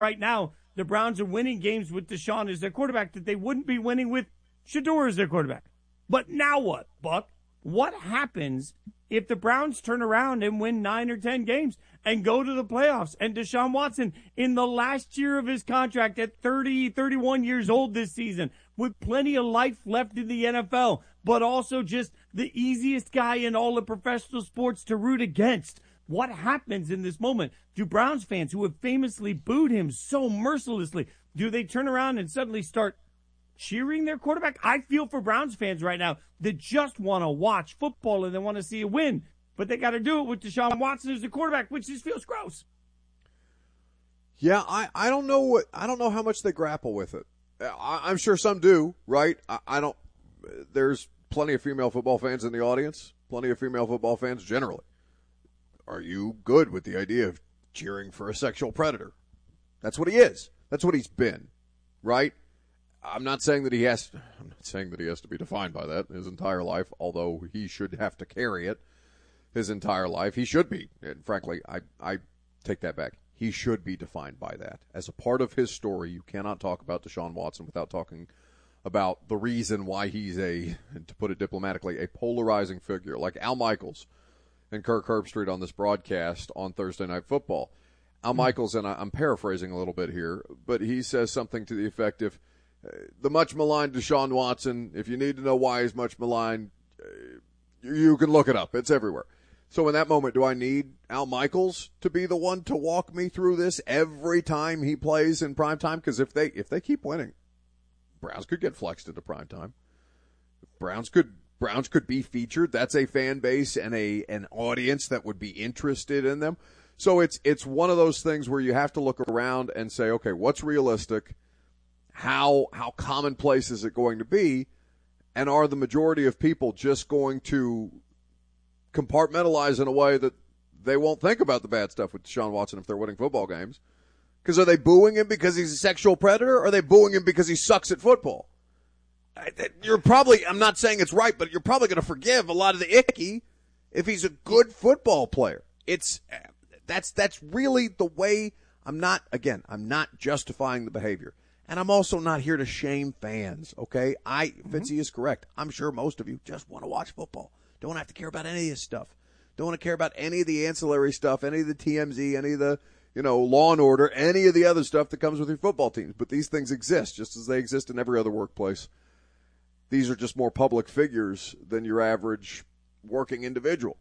right now the Browns are winning games with Deshaun as their quarterback that they wouldn't be winning with Shedeur as their quarterback. But now what, Buck? What happens if the Browns turn around and win 9 or 10 games and go to the playoffs and Deshaun Watson in the last year of his contract at 30, 31 years old this season with plenty of life left in the NFL, but also just the easiest guy in all of professional sports to root against? What happens in this moment? Do Browns fans who have famously booed him so mercilessly, do they turn around and suddenly start cheering their quarterback? I feel for Browns fans right now that just want to watch football and they want to see a win, but they got to do it with Deshaun Watson as the quarterback, which just feels gross. Yeah, I don't know how much they grapple with it. I'm sure some do, right? I don't. There's plenty of female football fans in the audience, plenty of female football fans generally. Are you good with the idea of cheering for a sexual predator? That's what he is. That's what he's been, right? I'm not saying that he has to be defined by that his entire life, although he should have to carry it his entire life. He should be. And frankly, I take that back. He should be defined by that. As a part of his story, you cannot talk about Deshaun Watson without talking about the reason why he's to put it diplomatically, a polarizing figure, like Al Michaels and Kirk Herbstreit on this broadcast on Thursday Night Football. Al Michaels, and I'm paraphrasing a little bit here, but he says something to the effect of, the much maligned Deshaun Watson, if you need to know why he's much maligned, you can look it up. It's everywhere. So in that moment, do I need Al Michaels to be the one to walk me through this every time he plays in primetime? Because if they keep winning, Browns could get flexed into primetime. Browns could be featured. That's a fan base and an audience that would be interested in them. So it's one of those things where you have to look around and say, okay, what's realistic? How commonplace is it going to be? And are the majority of people just going to compartmentalize in a way that they won't think about the bad stuff with Deshaun Watson if they're winning football games? Because are they booing him because he's a sexual predator, or are they booing him because he sucks at football? I'm not saying it's right, but you're probably going to forgive a lot of the icky if he's a good football player. That's really the way. I'm not justifying the behavior. And I'm also not here to shame fans, okay? Fitzy is correct. I'm sure most of you just want to watch football. Don't have to care about any of this stuff. Don't want to care about any of the ancillary stuff, any of the TMZ, any of the, Law and Order, any of the other stuff that comes with your football teams. But these things exist just as they exist in every other workplace. These are just more public figures than your average working individual.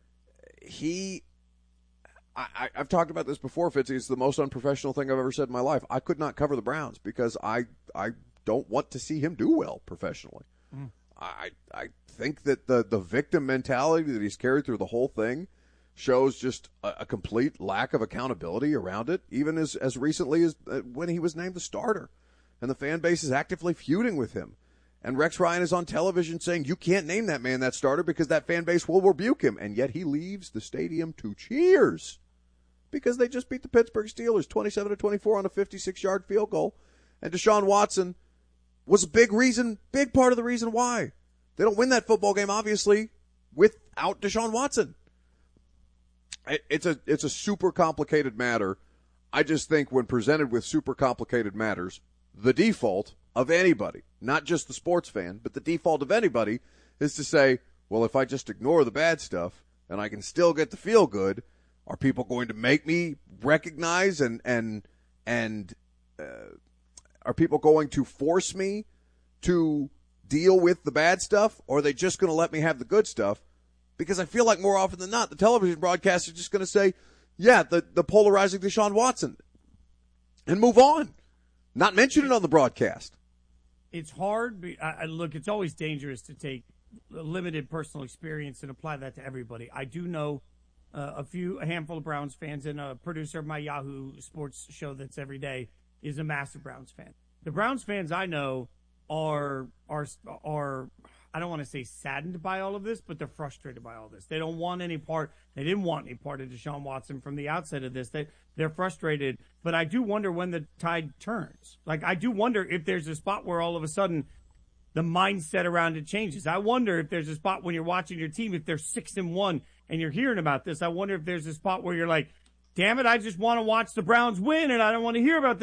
I've talked about this before, Fitzy. It's the most unprofessional thing I've ever said in my life. I could not cover the Browns because I don't want to see him do well professionally. I think that the victim mentality that he's carried through the whole thing shows just a complete lack of accountability around it, even as recently as when he was named the starter. And the fan base is actively feuding with him. And Rex Ryan is on television saying, you can't name that man that starter because that fan base will rebuke him. And yet he leaves the stadium to cheers because they just beat the Pittsburgh Steelers 27-24 on a 56-yard field goal. And Deshaun Watson was a big part of the reason why. They don't win that football game, obviously, without Deshaun Watson. It's a super complicated matter. I just think when presented with super complicated matters, the default of anybody, not just the sports fan, but the default of anybody is to say, well, if I just ignore the bad stuff and I can still get the feel good, are people going to make me recognize and are people going to force me to deal with the bad stuff, or are they just going to let me have the good stuff? Because I feel like more often than not, the television broadcast is just going to say, yeah, the polarizing Deshaun Watson, and move on. Not mention it on the broadcast. It's hard. Look, it's always dangerous to take limited personal experience and apply that to everybody. I do know a handful of Browns fans, and a producer of my Yahoo Sports show that's every day is a massive Browns fan. The Browns fans I know are I don't want to say saddened by all of this, but they're frustrated by all this. They don't want any part. They didn't want any part of Deshaun Watson from the outset of this. They're frustrated, but I do wonder when the tide turns. Like, I do wonder if there's a spot where all of a sudden the mindset around it changes. I wonder if there's a spot when you're watching your team, if they're 6-1 and you're hearing about this. I wonder if there's a spot where you're like, damn it, I just want to watch the Browns win and I don't want to hear about